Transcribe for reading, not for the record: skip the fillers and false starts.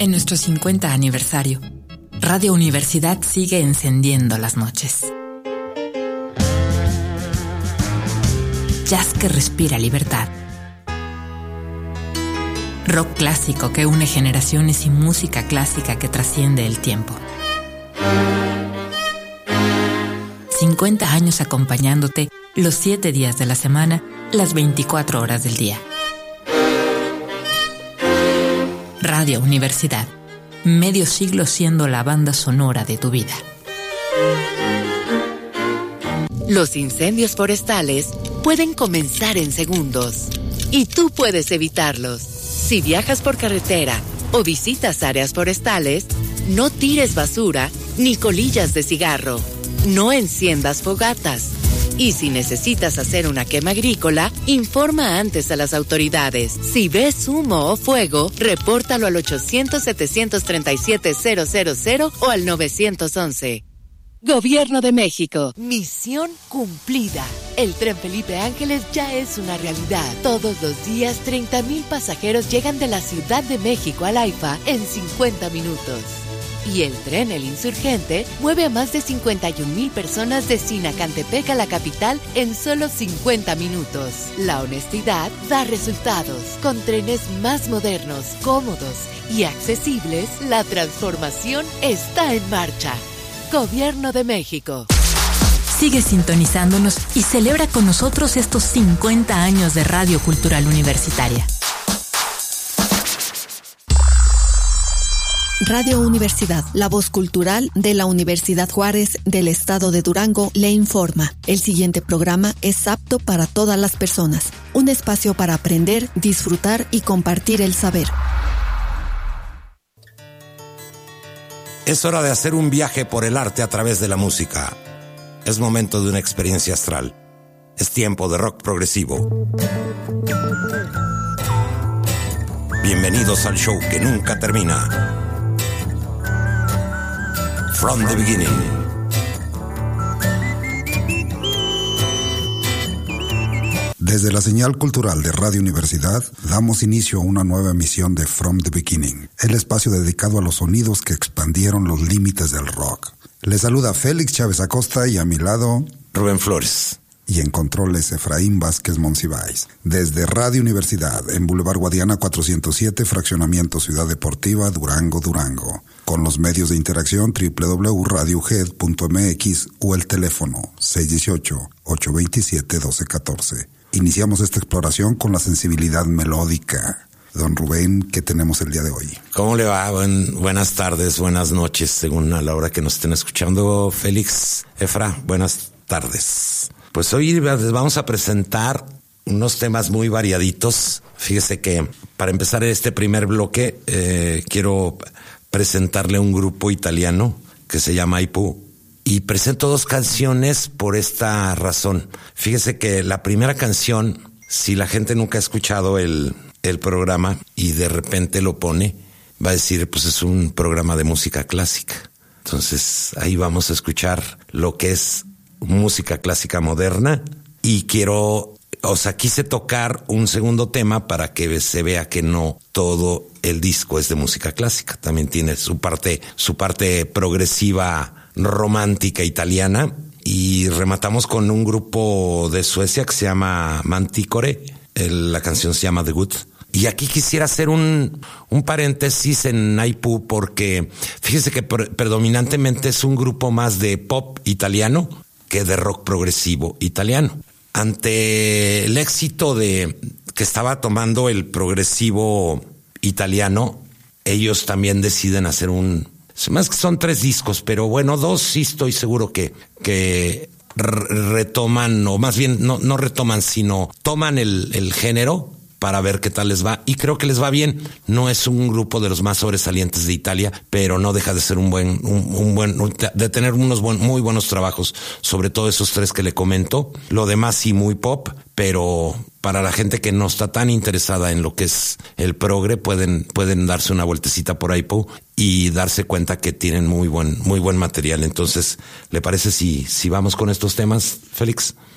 En nuestro 50 aniversario, Radio Universidad sigue encendiendo las noches. Jazz que respira libertad. Rock clásico que une generaciones y música clásica que trasciende el tiempo. 50 años acompañándote los 7 días de la semana, las 24 horas del día. Radio Universidad, medio siglo siendo la banda sonora de tu vida. Los incendios forestales pueden comenzar en segundos y tú puedes evitarlos. Si viajas por carretera o visitas áreas forestales, no tires basura ni colillas de cigarro. No enciendas fogatas. Y si necesitas hacer una quema agrícola, informa antes a las autoridades. Si ves humo o fuego, repórtalo al 800-737-000 o al 911. Gobierno de México. Misión cumplida. El Tren Felipe Ángeles ya es una realidad. Todos los días, 30,000 pasajeros llegan de la Ciudad de México al AIFA en 50 minutos. Y el tren El Insurgente mueve a más de 51,000 personas de Sinacantepec a la capital en solo 50 minutos. La honestidad da resultados. Con trenes más modernos, cómodos y accesibles, la transformación está en marcha. Gobierno de México. Sigue sintonizándonos y celebra con nosotros estos 50 años de Radio Cultural Universitaria. Radio Universidad, la voz cultural de la Universidad Juárez del Estado de Durango, le informa. El siguiente programa es apto para todas las personas. Un espacio para aprender, disfrutar y compartir el saber. Es hora de hacer un viaje por el arte a través de la música. Es momento de una experiencia astral. Es tiempo de rock progresivo. Bienvenidos al show que nunca termina. From the Beginning. Desde la señal cultural de Radio Universidad, damos inicio a una nueva emisión de From the Beginning, el espacio dedicado a los sonidos que expandieron los límites del rock. Les saluda Félix Chávez Acosta y a mi lado, Rubén Flores. Y en controles, Efraín Vázquez Monsiváis. Desde Radio Universidad, en Boulevard Guadiana 407, Fraccionamiento Ciudad Deportiva, Durango, Durango. Con los medios de interacción www.radiohead.mx o el teléfono 618-827-1214. Iniciamos esta exploración con la sensibilidad melódica. Don Rubén, ¿qué tenemos el día de hoy? ¿Cómo le va? Buenas tardes, buenas noches, según a la hora que nos estén escuchando. Félix, Efra, buenas tardes. Pues hoy les vamos a presentar unos temas muy variaditos. Fíjese que para empezar este primer bloque quiero presentarle un grupo italiano que se llama Aipu. Y presento 2 canciones por esta razón. Fíjese que la primera canción, si la gente nunca ha escuchado el programa y de repente lo pone, va a decir, pues es un programa de música clásica. Entonces ahí vamos a escuchar lo que es música clásica moderna y quise tocar un segundo tema para que se vea que no todo el disco es de música clásica. También tiene su parte progresiva romántica italiana. Y rematamos con un grupo de Suecia que se llama Manticore. La canción se llama The Good. Y aquí quisiera hacer un paréntesis en Aipu porque fíjese que predominantemente es un grupo más de pop italiano que de rock progresivo italiano. Ante el éxito que estaba tomando el progresivo italiano, ellos también deciden hacer más que son 3 discos, pero bueno, 2 sí estoy seguro que retoman, o más bien no retoman, sino toman el género para ver qué tal les va, y creo que les va bien. No es un grupo de los más sobresalientes de Italia, pero no deja de ser de tener muy buenos trabajos, sobre todo esos 3 que le comento. Lo demás sí muy pop, pero para la gente que no está tan interesada en lo que es el progre, pueden darse una vueltecita por ahí y darse cuenta que tienen muy buen material. Entonces, ¿le parece si vamos con estos temas, Félix?